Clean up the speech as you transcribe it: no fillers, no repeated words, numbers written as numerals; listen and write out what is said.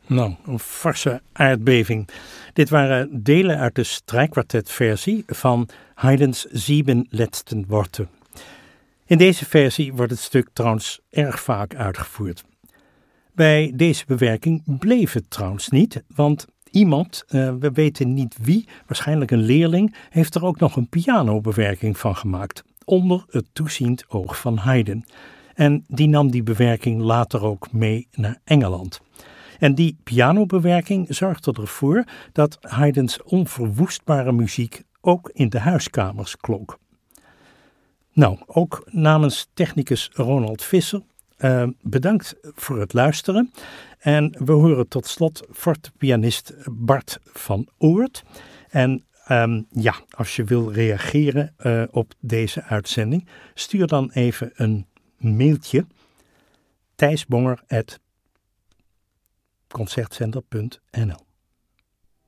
Nou, een forse aardbeving. Dit waren delen uit de strijkkwartetversie van Haydn's Sieben letzten Worte. In deze versie wordt het stuk trouwens erg vaak uitgevoerd. Bij deze bewerking bleef het trouwens niet, want iemand, we weten niet wie, waarschijnlijk een leerling, heeft er ook nog een pianobewerking van gemaakt, onder het toeziend oog van Haydn. En die nam die bewerking later ook mee naar Engeland. En die pianobewerking zorgde ervoor dat Haydn's onverwoestbare muziek ook in de huiskamers klonk. Nou, ook namens technicus Ronald Visser, bedankt voor het luisteren. En we horen tot slot fortepianist Bart van Oort. En als je wil reageren op deze uitzending, stuur dan even een mailtje thijsbonger@concertzender.nl